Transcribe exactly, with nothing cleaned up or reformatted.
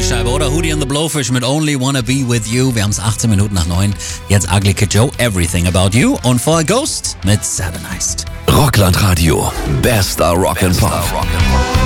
Scheibe, oder? Hootie and the Blowfish mit Only Wanna Be With You. Wir haben es achtzehn Minuten nach neun. Jetzt Ugly Kid Joe, Everything About You. Und vorher Ghost mit Satanized. Rockland Radio. Bester Rock'n'Pop.